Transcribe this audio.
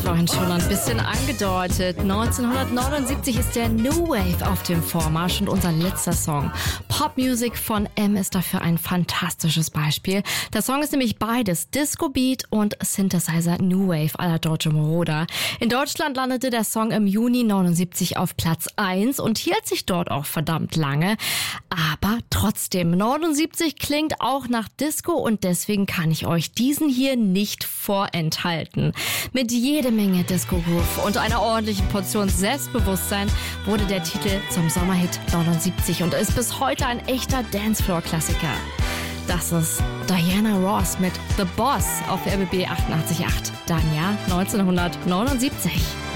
vorhin schon ein bisschen angedeutet. 1979 ist der New Wave auf dem Vormarsch und unser letzter Song. Popmusik von M ist dafür ein fantastisches Beispiel. Der Song ist nämlich beides, Disco Beat und Synthesizer New Wave à la Deutsche Moroder. In Deutschland landete der Song im Juni 79 auf Platz 1 und hielt sich dort auch verdammt lange. Aber trotzdem, 79 klingt auch nach Disco und deswegen kann ich euch diesen hier nicht vorenthalten. Mit jede Menge Disco-Groove und einer ordentlichen Portion Selbstbewusstsein wurde der Titel zum Sommerhit 79 und ist bis heute ein echter Dancefloor-Klassiker. Das ist Diana Ross mit The Boss auf RBB 88.8. Dann Jahr 1979.